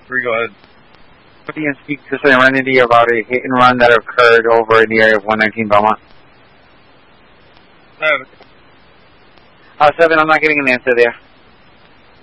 Go ahead. And speak to Serenity about a hit and run that occurred over in the area of 119 Belmont. 7. 7, I'm not getting an answer there.